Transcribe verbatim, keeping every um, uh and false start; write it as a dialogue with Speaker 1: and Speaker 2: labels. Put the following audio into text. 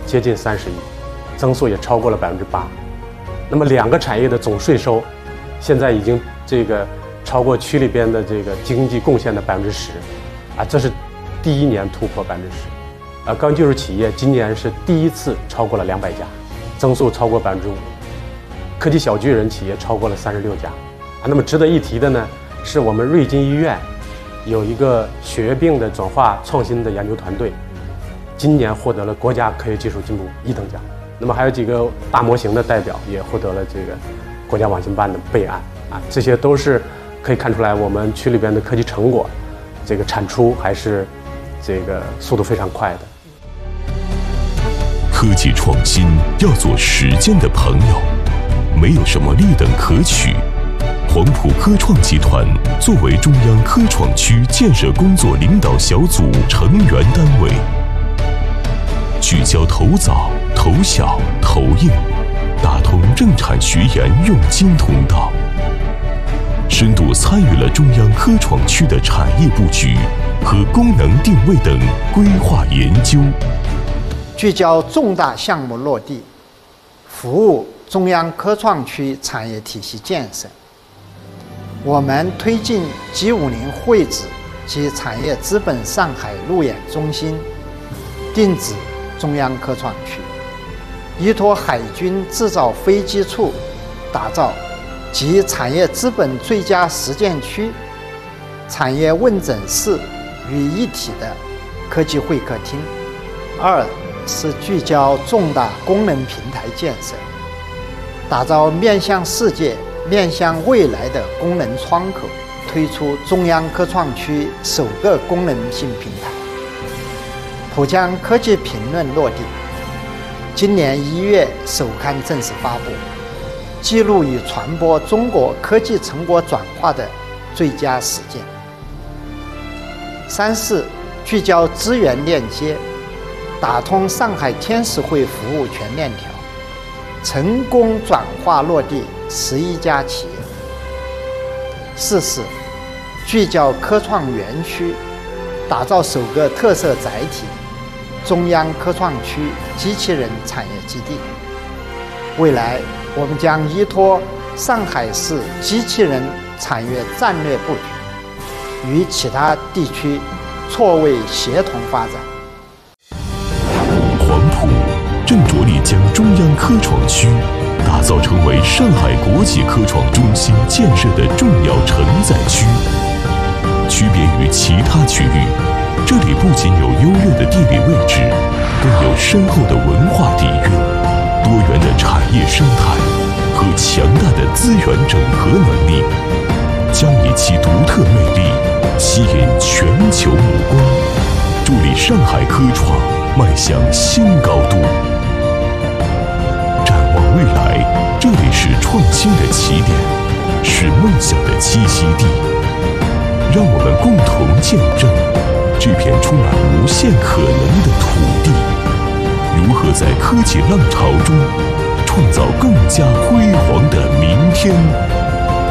Speaker 1: 接近三十亿，增速也超过了百分之八。那么两个产业的总税收，现在已经这个超过区里边的这个经济贡献的百分之十，啊，这是第一年突破百分之十。啊，高新技术企业今年是第一次超过了两百家，增速超过百分之五。科技小巨人企业超过了三十六家。啊，那么值得一提的呢，是我们瑞金医院有一个血液病的转化创新的研究团队，今年获得了国家科学技术进步一等奖。那么还有几个大模型的代表也获得了这个国家网信办的备案啊，这些都是可以看出来我们区里边的科技成果，这个产出还是这个速度非常快的。
Speaker 2: 科技创新要做时间的朋友，没有什么立等可取。黄埔科创集团作为中央科创区建设工作领导小组成员单位，聚焦投早、投小、投硬，打通政产学研用经通道，深度参与了中央科创区的产业布局和功能定位等规划研究，
Speaker 3: 聚焦重大项目落地，服务中央科创区产业体系建设。我们推进 G 五零 会址及产业资本上海路演中心定址中央科创区，依托海军制造飞机处，打造集产业资本最佳实践区、产业问诊室于一体的科技会客厅。二是聚焦重大功能平台建设，打造面向世界、面向未来的功能窗口，推出中央科创区首个功能性平台。浦江科技评论落地，今年一月首刊正式发布，记录与传播中国科技成果转化的最佳实践。三是聚焦资源链接，打通上海天使会服务全链条，成功转化落地十一家企业。四是聚焦科创园区，打造首个特色载体中央科创区机器人产业基地。未来我们将依托上海市机器人产业战略布局，与其他地区错位协同发展。
Speaker 2: 黄埔正着力将中央科创区打造成为上海国际科创中心建设的重要承载区。区别于其他区域，这里不仅有优越的地理位置，更有深厚的文化底蕴、多元的产业生态和强大的资源整合能力，将以其独特魅力吸引全球目光，助力上海科创迈向新高度。展望未来，这里是创新的起点，是梦想的栖息地。让我们共同见证这片充满无限可能的土地，如何在科技浪潮中创造更加辉煌的明天。